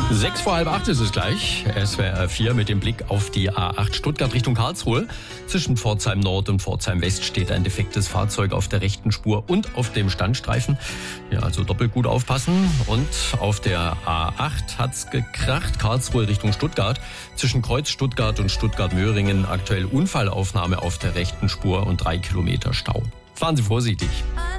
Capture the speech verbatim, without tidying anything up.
Sechs vor halb acht ist es gleich. S W R vier mit dem Blick auf die A acht Stuttgart Richtung Karlsruhe. Zwischen Pforzheim Nord und Pforzheim West steht ein defektes Fahrzeug auf der rechten Spur und auf dem Standstreifen. Ja, also doppelt gut aufpassen. Und auf der A acht hat's gekracht. Karlsruhe Richtung Stuttgart. Zwischen Kreuz Stuttgart und Stuttgart-Möhringen aktuell Unfallaufnahme auf der rechten Spur und drei Kilometer Stau. Fahren Sie vorsichtig.